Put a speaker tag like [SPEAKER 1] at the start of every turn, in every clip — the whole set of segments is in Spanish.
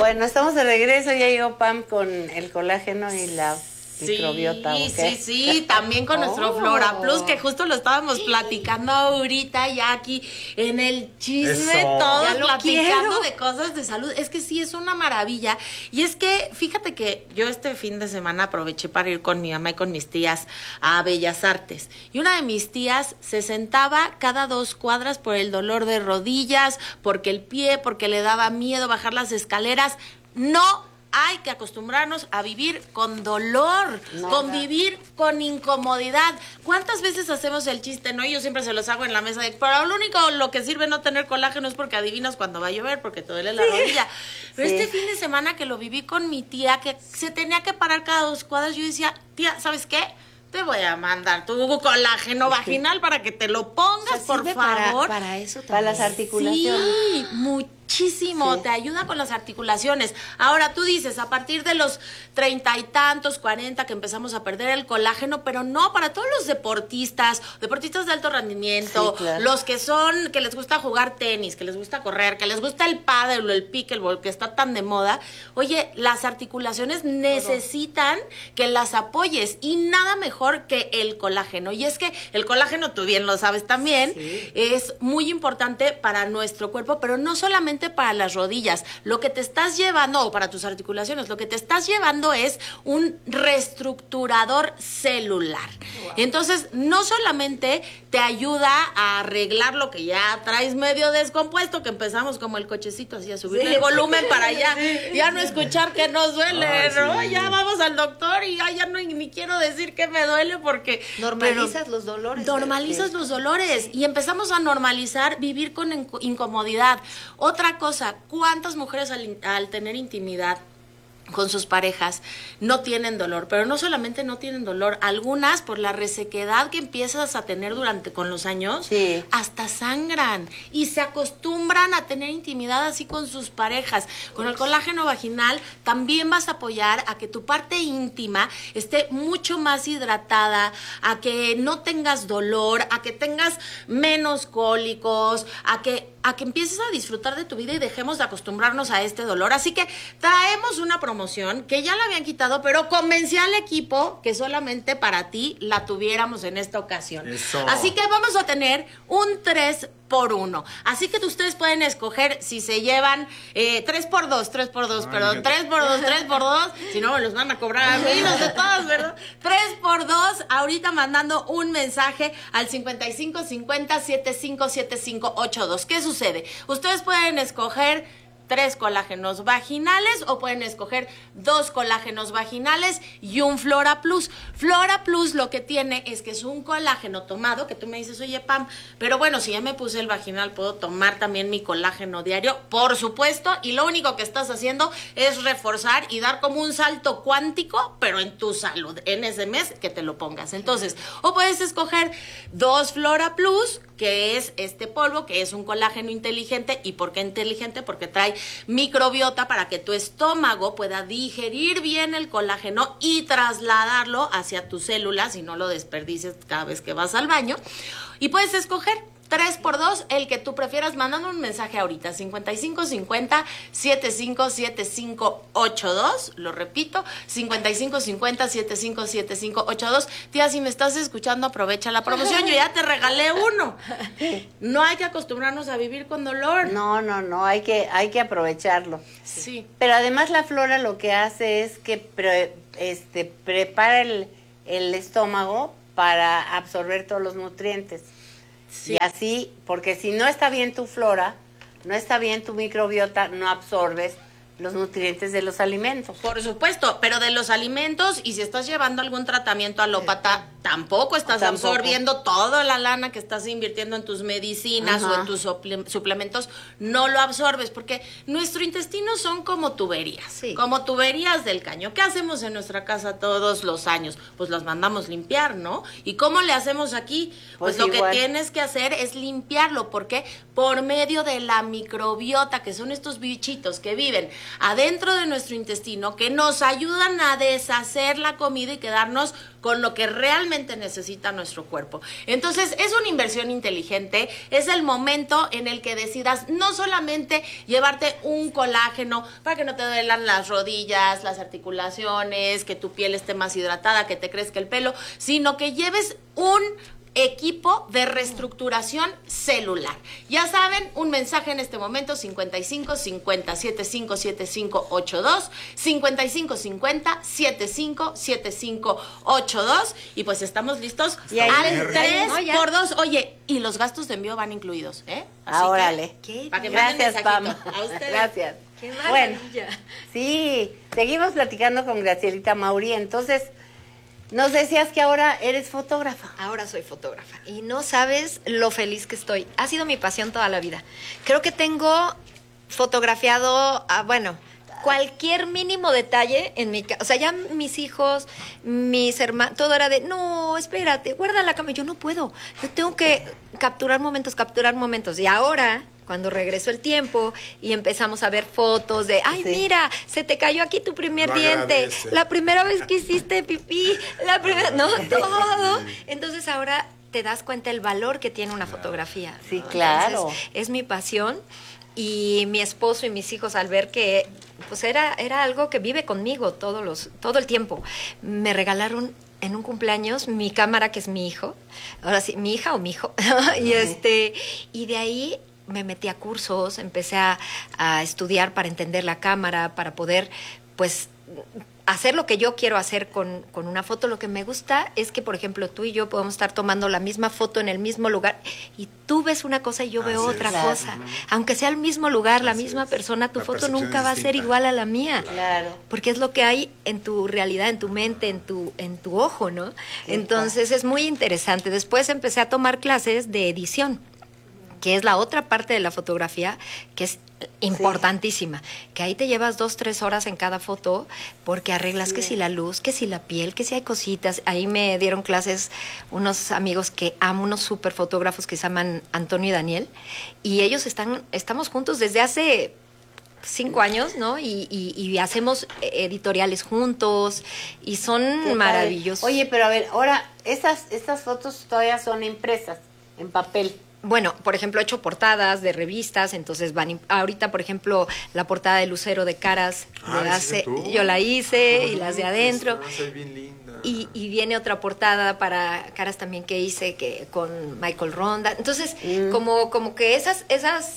[SPEAKER 1] Bueno, estamos de regreso, ya llegó Pam con el colágeno y la microbiota.
[SPEAKER 2] Sí, también con nuestro Flora Plus, que justo lo estábamos platicando ahorita, ya aquí en el chisme, todos platicando de cosas de salud. Es que sí, es una maravilla. Y es que, fíjate que yo este fin de semana aproveché para ir con mi mamá y con mis tías a Bellas Artes. Y una de mis tías se sentaba cada 2 cuadras por el dolor de rodillas, porque el pie, porque le daba miedo bajar las escaleras. No hay que acostumbrarnos a vivir con dolor, convivir con incomodidad. ¿Cuántas veces hacemos el chiste, no? Yo siempre se los hago en la mesa pero lo único lo que sirve no tener colágeno es porque adivinas cuando va a llover, porque te duele la rodilla. Pero este fin de semana que lo viví con mi tía, que se tenía que parar cada 2 cuadras, yo decía, tía, ¿sabes qué? Te voy a mandar tu colágeno vaginal para que te lo pongas, por favor.
[SPEAKER 1] Para eso también. Para las articulaciones.
[SPEAKER 2] Sí, muchísimo, te ayuda con las articulaciones. Ahora tú dices, a partir de los 30 y tantos, 40, que empezamos a perder el colágeno, pero no, para todos los deportistas de alto rendimiento, los que les gusta jugar tenis, que les gusta correr, que les gusta el pádel o el pickleball, que está tan de moda. Oye, las articulaciones necesitan que las apoyes y nada mejor que el colágeno. Y es que el colágeno, tú bien lo sabes también, es muy importante para nuestro cuerpo, pero no solamente para las rodillas. Lo que te estás llevando, o para tus articulaciones, lo que te estás llevando es un reestructurador celular. Entonces, no solamente te ayuda a arreglar lo que ya traes medio descompuesto, que empezamos como el cochecito así a subir el volumen para allá, ya no escuchar que nos duele, ¿no? Ya vamos al doctor y ya no ni quiero decir que me duele porque...
[SPEAKER 1] Normalizas los dolores.
[SPEAKER 2] Normalizas los dolores y empezamos a normalizar vivir con incomodidad. Otra cosa, ¿cuántas mujeres al tener intimidad con sus parejas no tienen dolor? Pero no solamente no tienen dolor, algunas por la resequedad que empiezas a tener con los años, hasta sangran y se acostumbran a tener intimidad así con sus parejas. Con el colágeno vaginal también vas a apoyar a que tu parte íntima esté mucho más hidratada, a que no tengas dolor, a que tengas menos cólicos, a que empieces a disfrutar de tu vida y dejemos de acostumbrarnos a este dolor. Así que traemos una promoción que ya la habían quitado, pero convencí al equipo que solamente para ti la tuviéramos en esta ocasión. Así que vamos a tener un 3x1. Así que ustedes pueden escoger si se llevan 3x2, perdón, 3x2. Si no, me los van a cobrar a mí, los de todos, ¿verdad? 3x2, ahorita mandando un mensaje al 5550-757582. ¿Qué sucede? Ustedes pueden escoger 3 colágenos vaginales o pueden escoger 2 colágenos vaginales y un Flora Plus. Flora Plus lo que tiene es que es un colágeno tomado, que tú me dices, oye Pam, pero bueno, si ya me puse el vaginal, ¿puedo tomar también mi colágeno diario? Por supuesto, y lo único que estás haciendo es reforzar y dar como un salto cuántico, pero en tu salud, en ese mes que te lo pongas. Entonces, o puedes escoger 2 Flora Plus, que es este polvo, que es un colágeno inteligente. ¿Y por qué inteligente? Porque trae microbiota para que tu estómago pueda digerir bien el colágeno y trasladarlo hacia tus células y no lo desperdicies cada vez que vas al baño. Y puedes escoger 3x2, el que tú prefieras, mandando un mensaje ahorita, 5550-757582, lo repito, 5550-757582. Tía, si me estás escuchando, aprovecha la promoción, yo ya te regalé uno. No hay que acostumbrarnos a vivir con dolor.
[SPEAKER 1] No, hay que aprovecharlo.
[SPEAKER 2] Sí.
[SPEAKER 1] Pero además la flora lo que hace es que prepara el estómago para absorber todos los nutrientes. Sí. Y así, porque si no está bien tu flora, no está bien tu microbiota, no absorbes los nutrientes de los alimentos.
[SPEAKER 2] Por supuesto, pero de los alimentos, y si estás llevando algún tratamiento alópata, tampoco estás absorbiendo toda la lana que estás invirtiendo en tus medicinas o en tus suplementos, no lo absorbes, porque nuestro intestino son como tuberías, como tuberías del caño. ¿Qué hacemos en nuestra casa todos los años? Pues las mandamos limpiar, ¿no? ¿Y cómo le hacemos aquí? Pues lo que tienes que hacer es limpiarlo, ¿por qué? Por medio de la microbiota, que son estos bichitos que viven adentro de nuestro intestino que nos ayudan a deshacer la comida y quedarnos con lo que realmente necesita nuestro cuerpo. Entonces, es una inversión inteligente, es el momento en el que decidas no solamente llevarte un colágeno para que no te duelan las rodillas, las articulaciones, que tu piel esté más hidratada, que te crezca el pelo, sino que lleves un equipo de reestructuración celular. Ya saben, un mensaje en este momento, 55 50 75 75 82, 55 50 75 75 82, y pues estamos listos
[SPEAKER 1] Y ahí
[SPEAKER 2] al
[SPEAKER 1] les-
[SPEAKER 2] 3x2. Oye, y los gastos de envío van incluidos, ¿eh?
[SPEAKER 1] Ah, órale.
[SPEAKER 2] Para que manden
[SPEAKER 1] Gracias, Pam.
[SPEAKER 2] mensajito. A ustedes.
[SPEAKER 1] Gracias.
[SPEAKER 3] ¡Qué
[SPEAKER 1] Bueno,
[SPEAKER 3] maravilla!
[SPEAKER 1] sí, seguimos platicando con Gracielita Mauri. Entonces, nos decías que ahora eres fotógrafa.
[SPEAKER 3] Ahora soy fotógrafa y no sabes lo feliz que estoy. Ha sido mi pasión toda la vida. Creo que tengo fotografiado, bueno, cualquier mínimo detalle en mi casa. O sea, ya mis hijos, mis hermanos, todo era de, no, espérate, guarda la cámara. Yo no puedo. Yo tengo que capturar momentos. Y ahora, cuando regresó el tiempo y empezamos a ver fotos de, ay,
[SPEAKER 1] Sí.
[SPEAKER 3] mira, se te cayó aquí tu primer
[SPEAKER 4] Lo
[SPEAKER 3] diente,
[SPEAKER 4] agradece.
[SPEAKER 3] la primera vez que hiciste pipí, la primera, no, todo. Entonces ahora te das cuenta el valor que tiene una fotografía.
[SPEAKER 1] Sí,
[SPEAKER 3] ¿no?
[SPEAKER 1] claro.
[SPEAKER 3] Entonces, es mi pasión, y mi esposo y mis hijos, al ver que pues era algo que vive conmigo todo el tiempo, me regalaron en un cumpleaños mi cámara, que es mi hijo, ahora sí, mi hija o mi hijo, y de ahí me metí a cursos, empecé a estudiar para entender la cámara, para poder, pues, hacer lo que yo quiero hacer con una foto. Lo que me gusta es que, por ejemplo, tú y yo podemos estar tomando la misma foto en el mismo lugar y tú ves una cosa y yo veo
[SPEAKER 4] Así
[SPEAKER 3] otra
[SPEAKER 4] es.
[SPEAKER 3] cosa. Aunque sea el mismo lugar, la
[SPEAKER 4] Así
[SPEAKER 3] misma
[SPEAKER 4] es.
[SPEAKER 3] persona, tu
[SPEAKER 4] La
[SPEAKER 3] foto
[SPEAKER 4] percepción
[SPEAKER 3] nunca
[SPEAKER 4] es
[SPEAKER 3] va a ser
[SPEAKER 4] distinta.
[SPEAKER 3] igual a la mía.
[SPEAKER 1] Claro.
[SPEAKER 3] Porque es lo que hay en tu realidad, en tu mente, en tu ojo, ¿no? Entonces es muy interesante. Después empecé a tomar clases de edición, que es la otra parte de la fotografía, que es importantísima, que ahí te llevas 2-3 horas en cada foto, porque arreglas que si la luz, que si la piel, que si hay cositas. Ahí me dieron clases unos amigos que amo, unos super fotógrafos que se llaman Antonio y Daniel, y ellos estamos juntos desde hace 5 años, ¿no? Y hacemos editoriales juntos, y son
[SPEAKER 1] Qué padre.
[SPEAKER 3] maravillosos.
[SPEAKER 1] Oye, pero a ver, ahora, estas fotos todavía son impresas en papel.
[SPEAKER 3] Bueno, por ejemplo, he hecho portadas de revistas, entonces ahorita, por ejemplo, la portada de Lucero de Caras,
[SPEAKER 4] ¿La hiciste tú?
[SPEAKER 3] yo la hice, y las de adentro.
[SPEAKER 4] Soy bien linda.
[SPEAKER 3] Y viene otra portada para Caras también que hice con Michael Ronda. Entonces, como que esas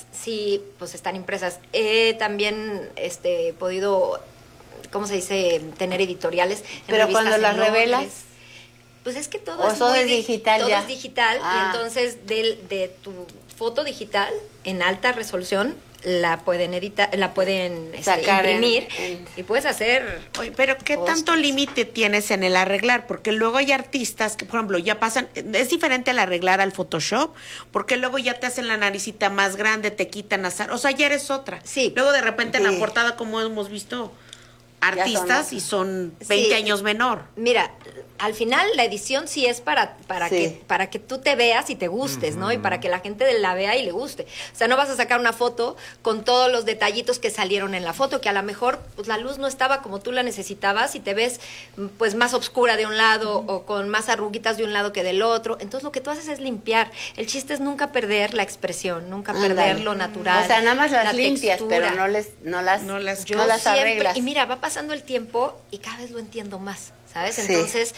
[SPEAKER 3] sí, pues están impresas. He también podido, ¿cómo se dice?, tener editoriales. en
[SPEAKER 1] Pero
[SPEAKER 3] revistas
[SPEAKER 1] cuando las
[SPEAKER 3] en Londres.
[SPEAKER 1] revelas.
[SPEAKER 3] Pues es que todo
[SPEAKER 1] ¿O
[SPEAKER 3] es
[SPEAKER 1] todo
[SPEAKER 3] muy
[SPEAKER 1] es digital
[SPEAKER 3] todo
[SPEAKER 1] ya?
[SPEAKER 3] es digital,
[SPEAKER 1] Ah.
[SPEAKER 3] y entonces de tu foto digital en alta resolución la pueden editar, la pueden
[SPEAKER 1] Sacar
[SPEAKER 3] imprimir
[SPEAKER 1] en-
[SPEAKER 3] y puedes hacer.
[SPEAKER 5] Oye, pero ¿qué
[SPEAKER 3] Cosas.
[SPEAKER 5] tanto límite tienes en el arreglar? Porque luego hay artistas que, por ejemplo, ya pasan, es diferente el arreglar al Photoshop, porque luego ya te hacen la naricita más grande, te quitan azar, o sea, ya eres otra.
[SPEAKER 3] Sí.
[SPEAKER 5] Luego de repente en
[SPEAKER 1] Sí.
[SPEAKER 5] la portada, como hemos visto,
[SPEAKER 1] son
[SPEAKER 5] artistas
[SPEAKER 1] otras.
[SPEAKER 5] y son 20
[SPEAKER 3] Sí.
[SPEAKER 5] años menor.
[SPEAKER 3] Mira, al final la edición sí es para
[SPEAKER 1] Sí.
[SPEAKER 3] que tú te veas y te gustes, ¿no? Y para que la gente la vea y le guste. O sea, no vas a sacar una foto con todos los detallitos que salieron en la foto, que a lo mejor pues la luz no estaba como tú la necesitabas y te ves pues más oscura de un lado o con más arruguitas de un lado que del otro. Entonces lo que tú haces es limpiar. El chiste es nunca perder la expresión, nunca perder
[SPEAKER 1] Ándale.
[SPEAKER 3] lo natural.
[SPEAKER 1] O sea, nada más las
[SPEAKER 3] la
[SPEAKER 1] limpias,
[SPEAKER 3] textura.
[SPEAKER 1] pero no las
[SPEAKER 3] Yo
[SPEAKER 1] no las
[SPEAKER 3] siempre,
[SPEAKER 1] arreglas.
[SPEAKER 3] y mira, va pasando el tiempo y cada vez lo entiendo más, ¿sabes?
[SPEAKER 1] Sí.
[SPEAKER 3] Entonces,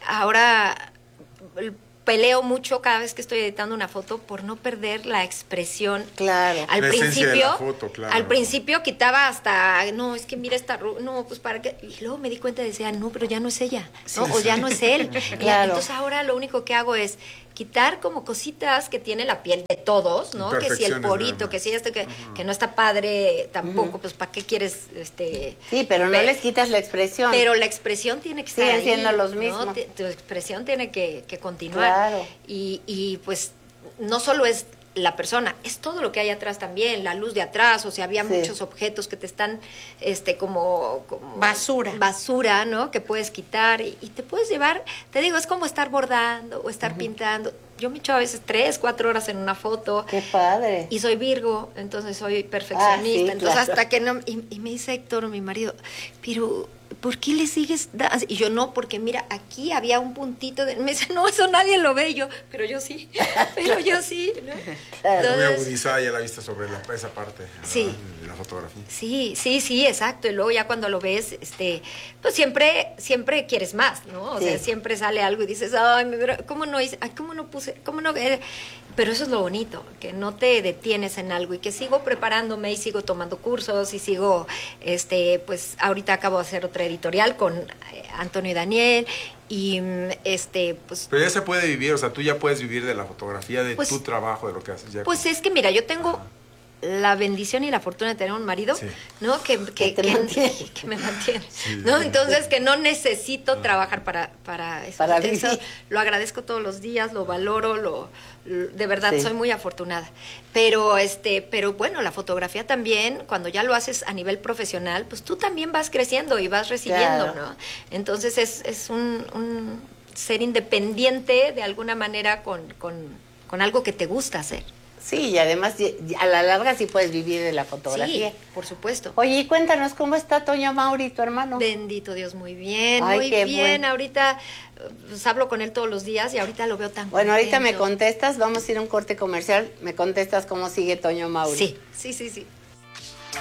[SPEAKER 3] ahora peleo mucho cada vez que estoy editando una foto por no perder la expresión.
[SPEAKER 1] Claro.
[SPEAKER 3] Al
[SPEAKER 4] La esencia de
[SPEAKER 3] principio,
[SPEAKER 4] la foto, claro.
[SPEAKER 3] al principio quitaba hasta, no, es que mira esta, no, pues para qué. Y luego me di cuenta y decía, no, pero ya no es ella, ¿no? O ya no es él.
[SPEAKER 1] Claro.
[SPEAKER 3] Entonces ahora lo único que hago es quitar como cositas que tiene la piel de todos, ¿no? Que si el
[SPEAKER 4] Imperfecciones nada
[SPEAKER 3] porito,
[SPEAKER 4] más.
[SPEAKER 3] que si esto, que no está padre tampoco, pues ¿para qué quieres
[SPEAKER 1] Sí, pero no
[SPEAKER 3] Pe-
[SPEAKER 1] les quitas la expresión.
[SPEAKER 3] pero la expresión tiene que estar
[SPEAKER 1] Siguen
[SPEAKER 3] ahí,
[SPEAKER 1] siendo los
[SPEAKER 3] ¿no?
[SPEAKER 1] mismos.
[SPEAKER 3] Tu expresión tiene que continuar.
[SPEAKER 1] Claro.
[SPEAKER 3] Y pues no solo es la persona, es todo lo que hay atrás también, la luz de atrás, o sea, había
[SPEAKER 1] Sí.
[SPEAKER 3] muchos objetos que te están como
[SPEAKER 5] Basura.
[SPEAKER 3] ¿no? Que puedes quitar y te puedes llevar, te digo, es como estar bordando o estar pintando. yo me echo a veces 3, 4 horas en una foto.
[SPEAKER 1] Qué padre.
[SPEAKER 3] Y soy Virgo, entonces soy perfeccionista.
[SPEAKER 1] Sí,
[SPEAKER 3] entonces
[SPEAKER 1] claro.
[SPEAKER 3] hasta que no... Y me dice Héctor, mi marido, pero ¿por qué le sigues dando? Y yo, no, porque mira, aquí había un puntito. Me dice, no, eso nadie lo ve. Y yo, pero yo sí, pero yo sí. ¿no?
[SPEAKER 1] Claro.
[SPEAKER 4] Muy agudizada ya la vista sobre esa parte, ¿verdad?
[SPEAKER 3] Sí.
[SPEAKER 4] De la fotografía.
[SPEAKER 3] Sí, exacto. Y luego ya cuando lo ves, pues siempre quieres más, ¿no? O
[SPEAKER 1] Sí.
[SPEAKER 3] sea, siempre sale algo y dices, ay, ¿cómo no hice? Ay, ¿cómo no puse? ¿Cómo no? Pero eso es lo bonito, que no te detienes en algo y que sigo preparándome y sigo tomando cursos y sigo, pues ahorita acabo de hacer otra editorial con Antonio y Daniel y pues
[SPEAKER 4] Pero ya se puede vivir, o sea, tú ya puedes vivir de la fotografía, de
[SPEAKER 3] Pues-
[SPEAKER 4] tu trabajo, de lo que haces. Ya
[SPEAKER 3] Pues es que mira, yo tengo la bendición y la fortuna de tener un marido,
[SPEAKER 4] Sí.
[SPEAKER 3] ¿no? Que
[SPEAKER 1] te mantiene.
[SPEAKER 3] que me mantiene,
[SPEAKER 4] Sí,
[SPEAKER 3] ¿no?
[SPEAKER 4] sí.
[SPEAKER 3] Entonces que no necesito trabajar para eso.
[SPEAKER 1] Para
[SPEAKER 3] Eso
[SPEAKER 1] vivir.
[SPEAKER 3] lo agradezco todos los días, lo valoro, de verdad
[SPEAKER 1] Sí.
[SPEAKER 3] soy muy afortunada. Pero bueno, la fotografía también, cuando ya lo haces a nivel profesional, pues tú también vas creciendo y vas recibiendo,
[SPEAKER 1] Claro.
[SPEAKER 3] ¿no? Entonces es un ser independiente de alguna manera con algo que te gusta hacer.
[SPEAKER 1] Sí, y además a la larga sí puedes vivir de la fotografía.
[SPEAKER 3] Sí, por supuesto.
[SPEAKER 1] Oye, y cuéntanos cómo está Toño Mauri, tu hermano.
[SPEAKER 3] Bendito Dios, muy bien,
[SPEAKER 1] Ay,
[SPEAKER 3] muy
[SPEAKER 1] qué
[SPEAKER 3] bien.
[SPEAKER 1] bueno.
[SPEAKER 3] Ahorita pues, hablo con él todos los días y ahorita lo veo tan
[SPEAKER 1] Bueno, ahorita me
[SPEAKER 3] contento.
[SPEAKER 1] contestas, vamos a ir a un corte comercial, me contestas cómo sigue Toño Mauri.
[SPEAKER 3] Sí.